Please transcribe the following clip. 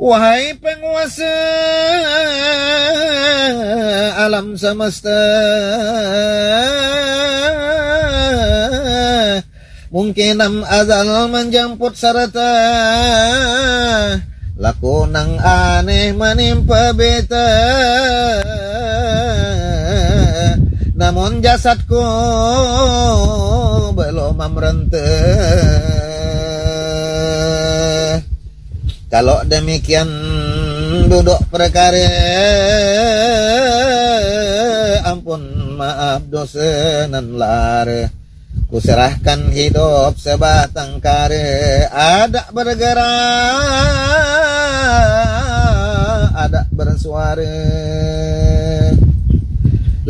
Wahai penguasa alam semesta, mungkin azal menjemput serta laku nang aneh menimpa beta, namun jasadku belum merentah. Kalau demikian duduk perkara, ampun maaf dosa nan lara, kuserahkan hidup sebatang kara, ada bergerak, ada bersuara.